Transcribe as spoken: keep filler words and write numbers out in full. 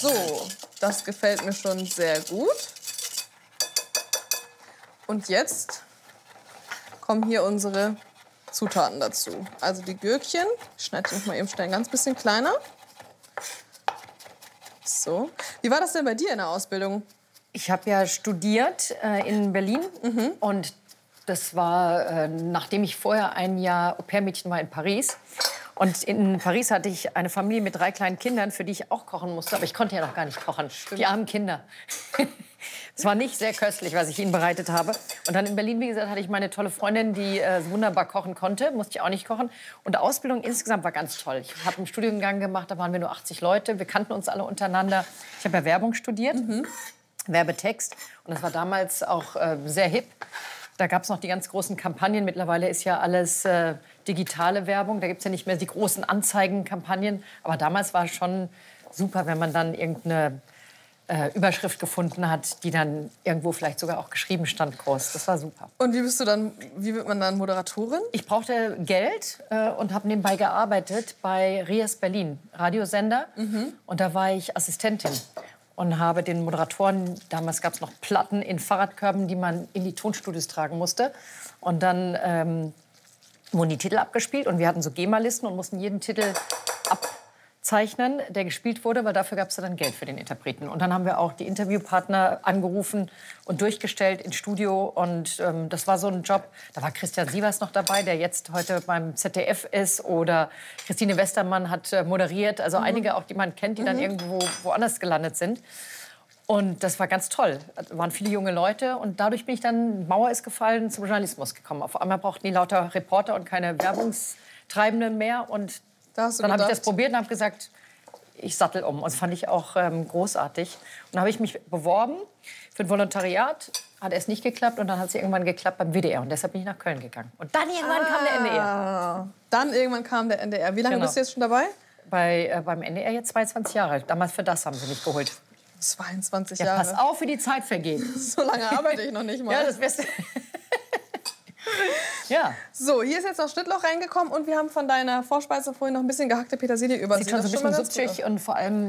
So, das gefällt mir schon sehr gut. Und jetzt kommen hier unsere Zutaten dazu. Also die Gürkchen, ich schneide die noch mal eben schnell ein ganz bisschen kleiner. So. Wie war das denn bei dir in der Ausbildung? Ich habe ja studiert äh, in Berlin mhm. und das war, äh, nachdem ich vorher ein Jahr Au-pair-Mädchen war in Paris. Und in Paris hatte ich eine Familie mit drei kleinen Kindern, für die ich auch kochen musste. Aber ich konnte ja noch gar nicht kochen. Stimmt. Die armen Kinder. Es war nicht sehr köstlich, was ich ihnen bereitet habe. Und dann in Berlin, wie gesagt, hatte ich meine tolle Freundin, die äh, wunderbar kochen konnte. Musste ich auch nicht kochen. Und die Ausbildung insgesamt war ganz toll. Ich habe einen Studiengang gemacht, da waren wir nur achtzig Leute. Wir kannten uns alle untereinander. Ich habe ja Werbung studiert, mhm. Werbetext. Und das war damals auch äh, sehr hip. Da gab es noch die ganz großen Kampagnen. Mittlerweile ist ja alles äh, digitale Werbung. Da gibt es ja nicht mehr die großen Anzeigenkampagnen. Aber damals war es schon super, wenn man dann irgendeine äh, Überschrift gefunden hat, die dann irgendwo vielleicht sogar auch geschrieben stand groß. Das war super. Und wie bist du dann, wie wird man dann Moderatorin? Ich brauchte Geld äh, und habe nebenbei gearbeitet bei Rias Berlin, Radiosender. Mhm. Und da war ich Assistentin. Und habe den Moderatoren, damals gab es noch Platten in Fahrradkörben, die man in die Tonstudios tragen musste. Und dann ähm, wurden die Titel abgespielt und wir hatten so GEMA-Listen und mussten jeden Titel abzeichnen, der gespielt wurde, weil dafür gab es dann Geld für den Interpreten. Und dann haben wir auch die Interviewpartner angerufen und durchgestellt ins Studio. Und ähm, das war so ein Job. Da war Christian Sievers noch dabei, der jetzt heute beim Z D F ist. Oder Christine Westermann hat äh, moderiert. Also mhm. einige auch, die man kennt, die dann mhm. irgendwo woanders gelandet sind. Und das war ganz toll. Es waren viele junge Leute. Und dadurch bin ich dann, Mauer ist gefallen, zum Journalismus gekommen. Auf einmal brauchten die lauter Reporter und keine Werbungstreibenden mehr. Und da dann habe ich das probiert und habe gesagt, ich sattel um. Und das fand ich auch ähm, großartig. Und dann habe ich mich beworben für ein Volontariat. Hat erst nicht geklappt und dann hat es irgendwann geklappt beim W D R. Und deshalb bin ich nach Köln gegangen. Und dann irgendwann ah, kam der N D R. Dann irgendwann kam der N D R. Wie lange genau. bist du jetzt schon dabei? Bei, äh, beim N D R jetzt zweiundzwanzig Jahre. Damals für das haben sie mich geholt. zweiundzwanzig ja, Jahre. Pass auf, wie die Zeit vergeht. So lange arbeite ich noch nicht mal. Ja, das Beste. Ja. So, hier ist jetzt noch Schnittloch reingekommen und wir haben von deiner Vorspeise vorhin noch ein bisschen gehackte Petersilie über. Sieht schon so ein bisschen suppig und vor allem